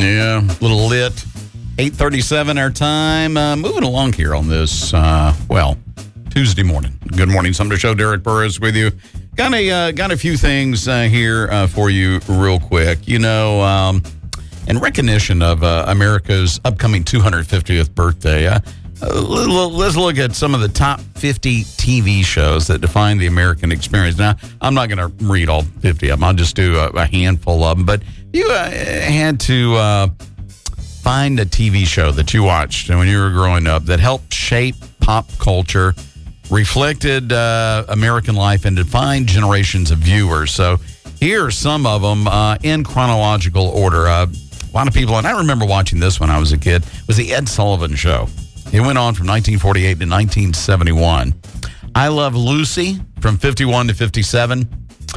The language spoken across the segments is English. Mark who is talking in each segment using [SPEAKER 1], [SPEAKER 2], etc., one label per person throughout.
[SPEAKER 1] Yeah, a little lit. 8:37 our time. Moving along here on this, Tuesday morning. Good morning, Sumter Show. Derek Burris with you. Got a few things here for you real quick. You know, in recognition of America's upcoming 250th birthday, let's look at some of the top 50 TV shows that define the American experience. Now, I'm not going to read all 50 of them. I'll just do a handful of them. But you had to find a TV show that you watched when you were growing up that helped shape pop culture, reflected American life, and defined generations of viewers. So here are some of them in chronological order. A lot of people, and I remember watching this when I was a kid, was the Ed Sullivan Show. It went on from 1948 to 1971. I Love Lucy from 51 to 57.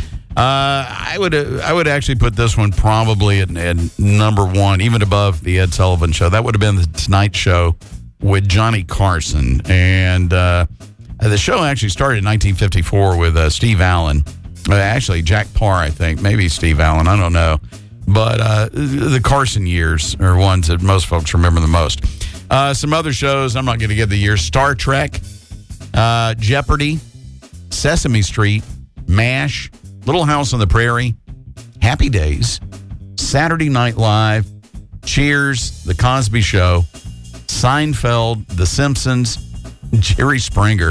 [SPEAKER 1] I would actually put this one probably at number one, even above the Ed Sullivan Show. That would have been the Tonight Show with Johnny Carson. And the show actually started in 1954 with Steve Allen. Actually, Jack Parr, I think. Maybe Steve Allen. I don't know. But the Carson years are ones that most folks remember the most. Some other shows, I'm not going to give the years. Star Trek, Jeopardy, Sesame Street, MASH, Little House on the Prairie, Happy Days, Saturday Night Live, Cheers, The Cosby Show, Seinfeld, The Simpsons, Jerry Springer,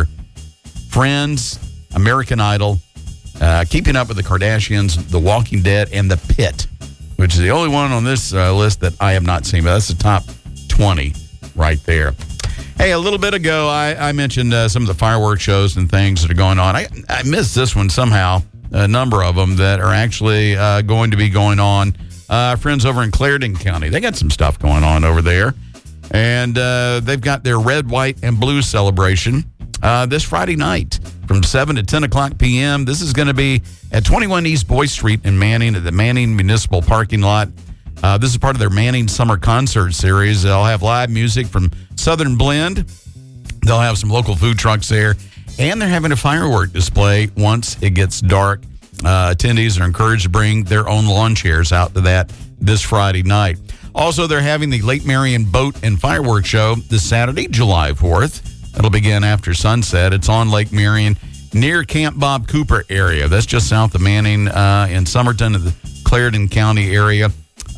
[SPEAKER 1] Friends, American Idol, Keeping Up with the Kardashians, The Walking Dead, and The Pit, which is the only one on this list that I have not seen, but that's the top 20 right there. Hey, a little bit ago, I mentioned some of the fireworks shows and things that are going on. I missed this one somehow, a number of them that are actually going to be going on. Friends over in Clarendon County, they got some stuff going on over there. And they've got their red, white, and blue celebration this Friday night from 7 to 10 o'clock p.m. This is going to be at 21 East Boyce Street in Manning at the Manning Municipal Parking Lot. This is part of their Manning Summer Concert Series. They'll have live music from Southern Blend. They'll have some local food trucks there. And they're having a firework display once it gets dark. Attendees are encouraged to bring their own lawn chairs out to that this Friday night. Also, they're having the Lake Marion Boat and Fireworks Show this Saturday, July 4th. It'll begin after sunset. It's on Lake Marion near Camp Bob Cooper area. That's just south of Manning in Somerton, the Clarendon County area.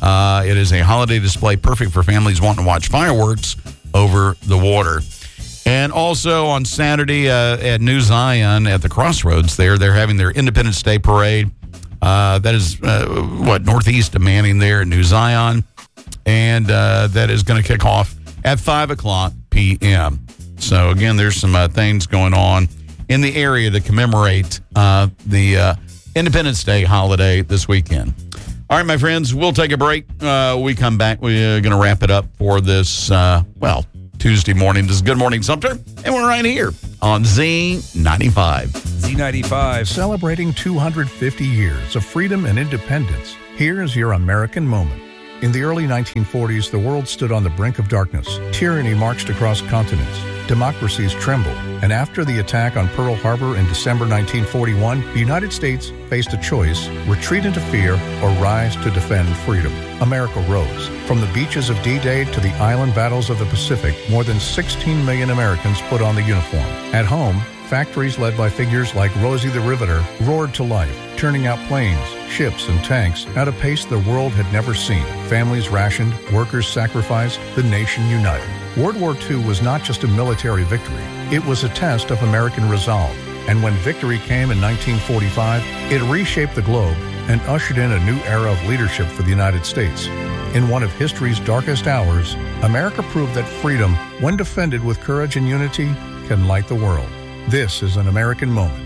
[SPEAKER 1] It is a holiday display perfect for families wanting to watch fireworks over the water. And also on Saturday at New Zion at the Crossroads there, they're having their Independence Day Parade. That is, northeast of Manning there at New Zion. And that is going to kick off at 5 o'clock p.m. So, again, there's some things going on in the area to commemorate the Independence Day holiday this weekend. All right, my friends, we'll take a break. We come back. We're going to wrap it up for this, Tuesday morning. This is Good Morning Sumter, and we're right here on Z95.
[SPEAKER 2] Z95. Celebrating 250 years of freedom and independence. Here's your American moment. In the early 1940s, the world stood on the brink of darkness. Tyranny marched across continents. Democracies trembled. And after the attack on Pearl Harbor in December 1941, the United States faced a choice: retreat into fear or rise to defend freedom. America rose. From the beaches of D-Day to the island battles of the Pacific, more than 16 million Americans put on the uniform. At home, factories led by figures like Rosie the Riveter roared to life, turning out planes, ships, and tanks at a pace the world had never seen. Families rationed, workers sacrificed, the nation united. World War II was not just a military victory. It was a test of American resolve. And when victory came in 1945, it reshaped the globe and ushered in a new era of leadership for the United States. In one of history's darkest hours, America proved that freedom, when defended with courage and unity, can light the world. This is an American moment.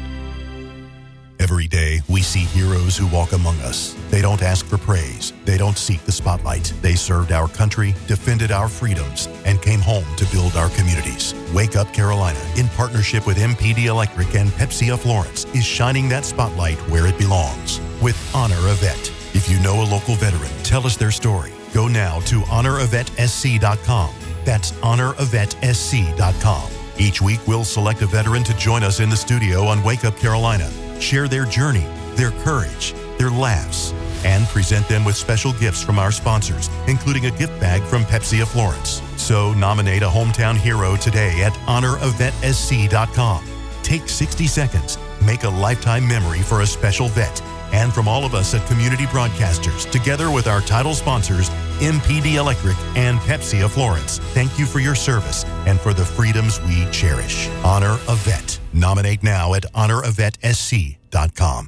[SPEAKER 3] Every day, we see heroes who walk among us. They don't ask for praise. They don't seek the spotlight. They served our country, defended our freedoms, and came home to build our communities. Wake Up Carolina, in partnership with MPD Electric and Pepsi of Florence, is shining that spotlight where it belongs with Honor a Vet. If you know a local veteran, tell us their story. Go now to honoravetsc.com. That's honoravetsc.com. Each week, we'll select a veteran to join us in the studio on Wake Up Carolina. Share their journey, their courage, their laughs, and present them with special gifts from our sponsors, including a gift bag from Pepsi of Florence. So nominate a hometown hero today at honoravetSC.com. Take 60 seconds. Make a lifetime memory for a special vet. And from all of us at Community Broadcasters, together with our title sponsors, MPD Electric and Pepsi of Florence, thank you for your service and for the freedoms we cherish. Honor a Vet. Nominate now at honoravetSC.com.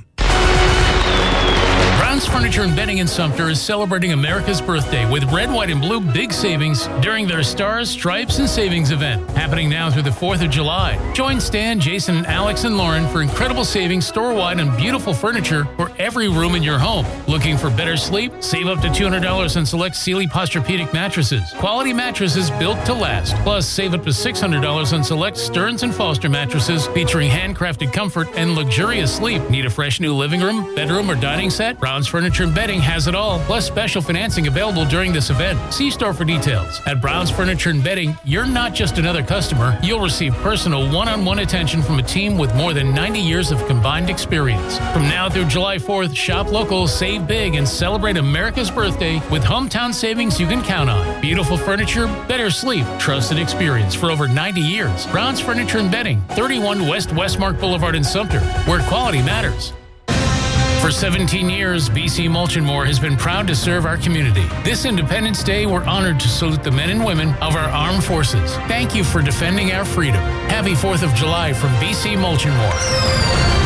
[SPEAKER 4] Brown's Furniture and Bedding in Sumter is celebrating America's birthday with red, white, and blue big savings during their Stars, Stripes, and Savings event, happening now through the 4th of July. Join Stan, Jason, Alex, and Lauren for incredible savings store-wide on beautiful furniture for every room in your home. Looking for better sleep? Save up to $200 on select Sealy Posturepedic mattresses. Quality mattresses built to last. Plus, save up to $600 on select Stearns & Foster mattresses featuring handcrafted comfort and luxurious sleep. Need a fresh new living room, bedroom, or dining set? Brown's Furniture and Bedding has it all, plus special financing available during this event. See store for details. At Brown's Furniture and Bedding, you're not just another customer. You'll receive personal one-on-one attention from a team with more than 90 years of combined experience. From now through July 4th, shop local, save big, and celebrate America's birthday with hometown savings you can count on. Beautiful furniture, better sleep, trusted experience for over 90 years. Brown's Furniture and Bedding, 31 West Westmark Boulevard in Sumter, where quality matters. For 17 years, BC Mulch & More has been proud to serve our community. This Independence Day, we're honored to salute the men and women of our armed forces. Thank you for defending our freedom. Happy 4th of July from BC Mulch & More.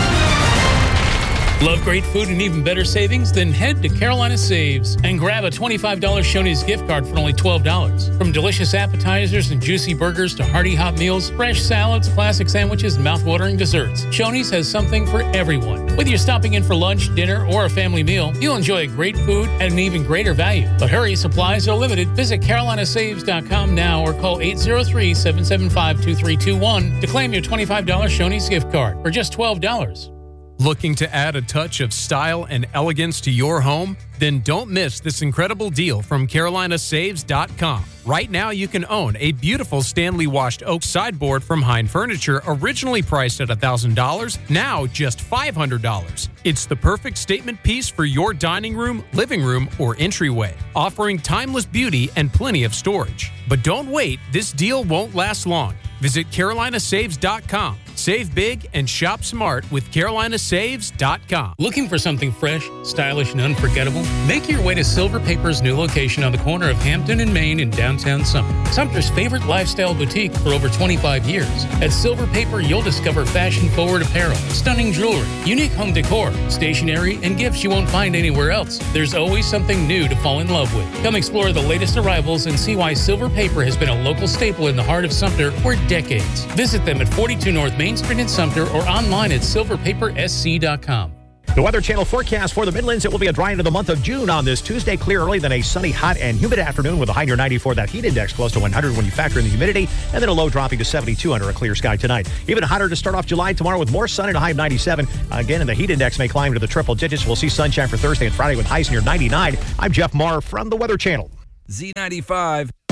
[SPEAKER 4] Love great food and even better savings? Then head to Carolina Saves and grab a $25 Shoney's gift card for only $12. From delicious appetizers and juicy burgers to hearty hot meals, fresh salads, classic sandwiches, and mouth-watering desserts, Shoney's has something for everyone. Whether you're stopping in for lunch, dinner, or a family meal, you'll enjoy great food at an even greater value. But hurry, supplies are limited. Visit CarolinaSaves.com now or call 803-775-2321 to claim your $25 Shoney's gift card for just $12.
[SPEAKER 5] Looking to add a touch of style and elegance to your home? Then don't miss this incredible deal from CarolinaSaves.com. Right now, you can own a beautiful Stanley washed oak sideboard from Hein Furniture, originally priced at $1,000, now just $500. It's the perfect statement piece for your dining room, living room, or entryway, offering timeless beauty and plenty of storage. But don't wait, this deal won't last long. Visit CarolinaSaves.com. Save big and shop smart with CarolinaSaves.com.
[SPEAKER 4] Looking for something fresh, stylish, and unforgettable? Make your way to Silver Paper's new location on the corner of Hampton and Main in downtown Sumter. Sumter's favorite lifestyle boutique for over 25 years. At Silver Paper, you'll discover fashion-forward apparel, stunning jewelry, unique home decor, stationery, and gifts you won't find anywhere else. There's always something new to fall in love with. Come explore the latest arrivals and see why Silver Paper has been a local staple in the heart of Sumter for decades. Visit them at 42 North Main Street in Sumter or online at silverpapersc.com.
[SPEAKER 6] The Weather Channel forecast for the Midlands. It will be a dry end of the month of June on this Tuesday. Clear early, then a sunny, hot, and humid afternoon with a high near 94. That heat index close to 100 when you factor in the humidity, and then a low dropping to 72 under a clear sky tonight. Even hotter to start off July tomorrow with more sun and a high of 97. Again, and the heat index may climb to the triple digits. We'll see sunshine for Thursday and Friday with highs near 99. I'm Jeff Marr from the Weather Channel.
[SPEAKER 7] Z95.